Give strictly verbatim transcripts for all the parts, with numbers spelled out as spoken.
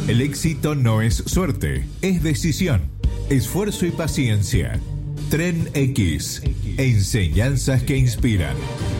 El éxito no es suerte, es decisión, esfuerzo y paciencia. Tren X, enseñanzas que inspiran.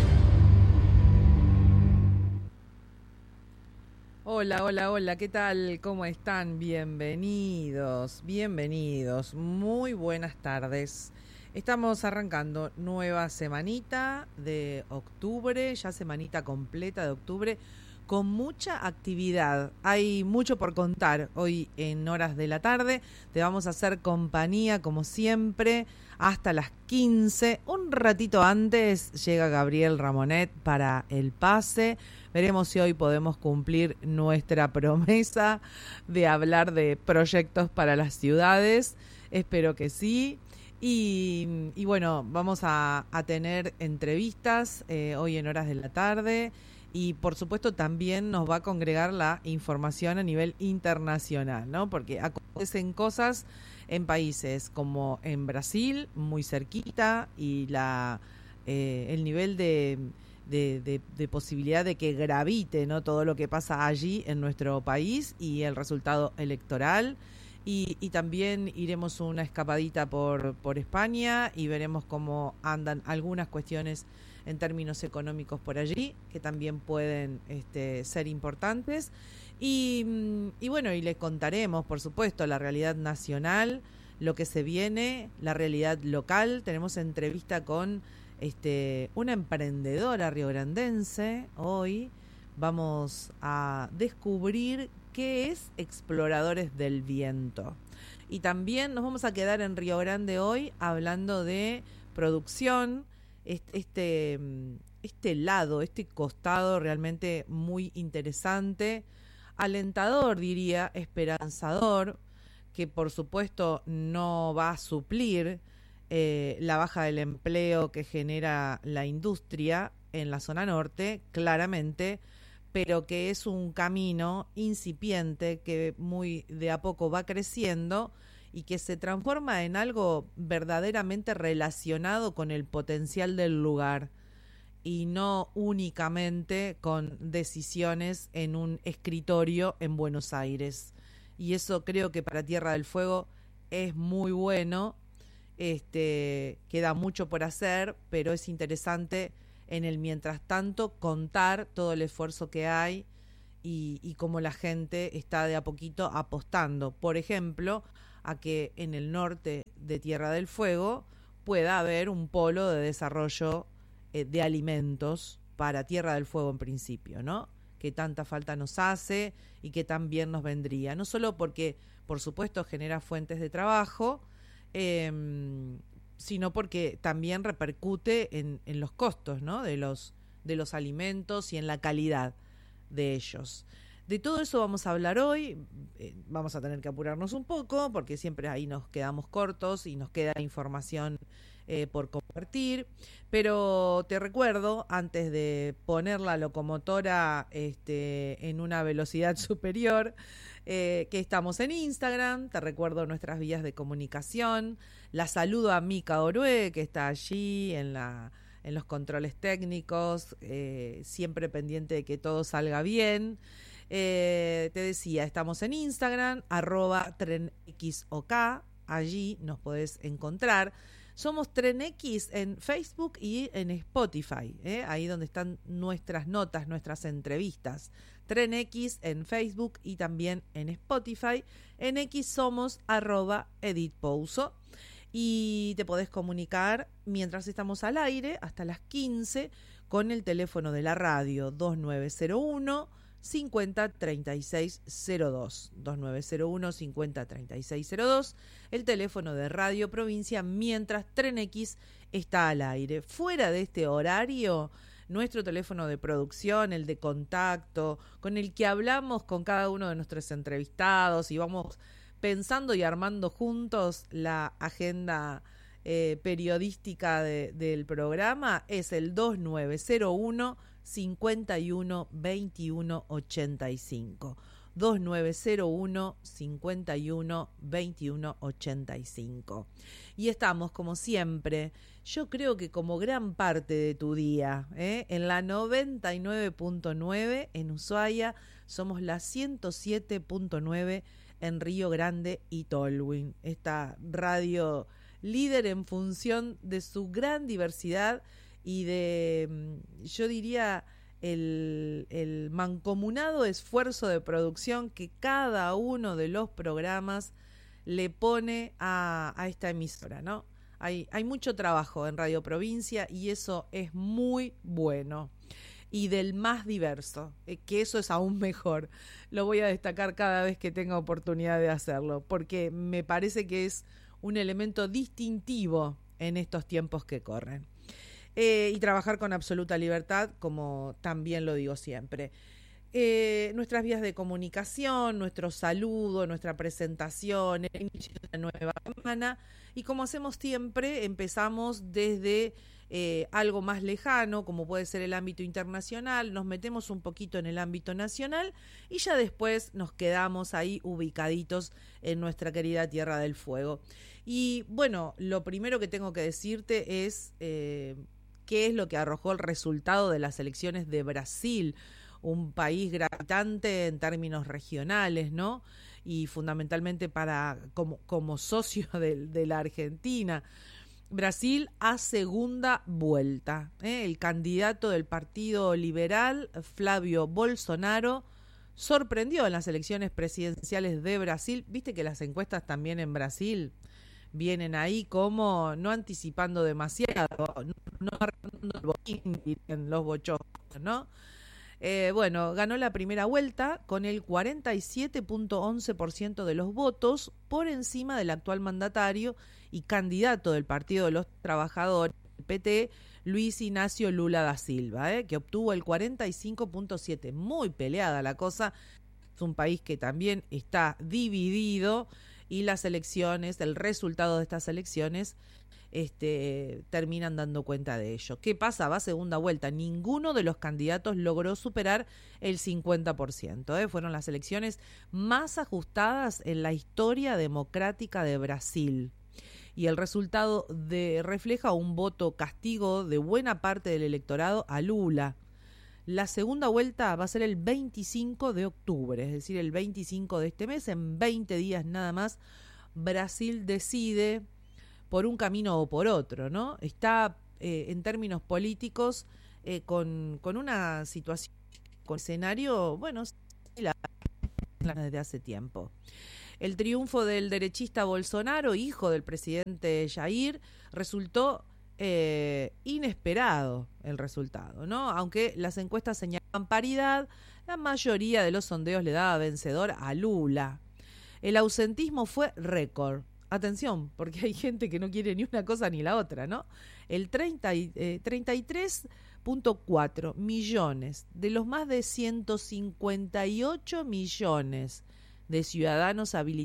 Hola, hola, hola, ¿qué tal? ¿Cómo están? Bienvenidos, bienvenidos, muy buenas tardes. Estamos arrancando nueva semanita de octubre, ya semanita completa de octubre, con mucha actividad. Hay mucho por contar hoy en horas de la tarde. Te vamos a hacer compañía, como siempre, hasta las quince. Un ratito antes llega Gabriel Ramonet para el pase. Veremos si hoy podemos cumplir nuestra promesa de hablar de proyectos para las ciudades. Espero que sí. Y, y bueno, vamos a, a tener entrevistas eh, hoy en horas de la tarde. Y por supuesto también nos va a congregar la información a nivel internacional, ¿no? Porque acontecen cosas en países como en Brasil, muy cerquita, y la eh, el nivel de, de, de, de posibilidad de que gravite, ¿no?, todo lo que pasa allí en nuestro país y el resultado electoral. Y, y también iremos una escapadita por, por España y veremos cómo andan algunas cuestiones en términos económicos por allí, que también pueden este, ser importantes. Y, y bueno, y les contaremos, por supuesto, la realidad nacional, lo que se viene, la realidad local. Tenemos entrevista con este, una emprendedora riograndense hoy. Vamos a descubrir qué es Exploradores del Viento. Y también nos vamos a quedar en Río Grande hoy hablando de producción, este, este lado, este costado realmente muy interesante, alentador, diría, esperanzador, que por supuesto no va a suplir eh, la baja del empleo que genera la industria en la zona norte, claramente, pero que es un camino incipiente que muy de a poco va creciendo y que se transforma en algo verdaderamente relacionado con el potencial del lugar y no únicamente con decisiones en un escritorio en Buenos Aires. Y eso creo que para Tierra del Fuego es muy bueno. Este, queda mucho por hacer, pero es interesante en el mientras tanto contar todo el esfuerzo que hay y, y cómo la gente está de a poquito apostando, por ejemplo, a que en el norte de Tierra del Fuego pueda haber un polo de desarrollo eh, de alimentos para Tierra del Fuego en principio, ¿no? Que tanta falta nos hace y que tan bien nos vendría, no solo porque, por supuesto, genera fuentes de trabajo, eh, sino porque también repercute en, en los costos, ¿no?, de los, de los alimentos y en la calidad de ellos. De todo eso vamos a hablar hoy. Eh, vamos a tener que apurarnos un poco porque siempre ahí nos quedamos cortos y nos queda información eh, por compartir. Pero te recuerdo, antes de poner la locomotora este, en una velocidad superior, eh, que estamos en Instagram. Te recuerdo nuestras vías de comunicación. La saludo a Mica Orue, que está allí en la en los controles técnicos, eh, siempre pendiente de que todo salga bien. Eh, te decía, estamos en Instagram, arroba trenxok, allí nos podés encontrar. Somos TrenX en Facebook y en Spotify, ¿eh? Ahí donde están nuestras notas, nuestras entrevistas. TrenX en Facebook y también en Spotify. En X somos arroba Edith Pouso. Y te podés comunicar mientras estamos al aire hasta las quince con el teléfono de la radio dos nueve cero uno, cincuenta, treinta y seis cero dos, dos nueve cero uno, cincuenta, treinta y seis cero dos, el teléfono de Radio Provincia mientras TrenX está al aire. Fuera de este horario, nuestro teléfono de producción, el de contacto, con el que hablamos con cada uno de nuestros entrevistados y vamos pensando y armando juntos la agenda eh, periodística de, del programa, es el dos nueve cero uno, cincuenta y uno, veintiuno ochenta y cinco. dos nueve cero uno, cinco uno, veintiuno ochenta y cinco. Y estamos, como siempre, yo creo que como gran parte de tu día, ¿eh? en la noventa y nueve punto nueve en Ushuaia, somos la ciento siete punto nueve en Río Grande y Tolwyn. Esta radio líder en función de su gran diversidad y de, yo diría, el, el mancomunado esfuerzo de producción que cada uno de los programas le pone a, a esta emisora, ¿no? Hay, hay mucho trabajo en Radio Provincia y eso es muy bueno. Y del más diverso, eh, que eso es aún mejor. Lo voy a destacar cada vez que tenga oportunidad de hacerlo, porque me parece que es un elemento distintivo en estos tiempos que corren. Eh, y trabajar con absoluta libertad, como también lo digo siempre. Eh, nuestras vías de comunicación, nuestro saludo, nuestra presentación, el inicio de la nueva semana, y como hacemos siempre, empezamos desde eh, algo más lejano, como puede ser el ámbito internacional, nos metemos un poquito en el ámbito nacional y ya después nos quedamos ahí ubicaditos en nuestra querida Tierra del Fuego. Y bueno, lo primero que tengo que decirte es eh, qué es lo que arrojó el resultado de las elecciones de Brasil, un país gravitante en términos regionales, ¿no? Y fundamentalmente para como, como socio de, de la Argentina. Brasil a segunda vuelta. ¿eh? El candidato del Partido Liberal, Flávio Bolsonaro, sorprendió en las elecciones presidenciales de Brasil. Viste que las encuestas también en Brasil vienen ahí como no anticipando demasiado, no, no arrancando el botín en los bochos, ¿no? Eh, bueno, ganó la primera vuelta con el cuarenta y siete punto once por ciento de los votos, por encima del actual mandatario y candidato del Partido de los Trabajadores, el P T, Luis Ignacio Lula da Silva, eh, que obtuvo el cuarenta y cinco punto siete por ciento. Muy peleada la cosa. Es un país que también está dividido y las elecciones, el resultado de estas elecciones, Este, terminan dando cuenta de ello. ¿Qué pasa? Va a segunda vuelta. Ninguno de los candidatos logró superar el cincuenta por ciento. ¿eh? Fueron las elecciones más ajustadas en la historia democrática de Brasil. Y el resultado de, refleja un voto castigo de buena parte del electorado a Lula. La segunda vuelta va a ser el veinticinco de octubre, es decir, el veinticinco de este mes, en veinte días nada más. Brasil decide por un camino o por otro, ¿no? Está eh, en términos políticos eh, con, con una situación, con escenario, bueno, desde hace tiempo. El triunfo del derechista Bolsonaro, hijo del presidente Jair, resultó eh, inesperado el resultado, ¿no? Aunque las encuestas señalaban paridad, la mayoría de los sondeos le daba vencedor a Lula. El ausentismo fue récord. Atención, porque hay gente que no quiere ni una cosa ni la otra, ¿no? El treinta, eh, treinta y tres punto cuatro millones de los más de ciento cincuenta y ocho millones de ciudadanos habilitados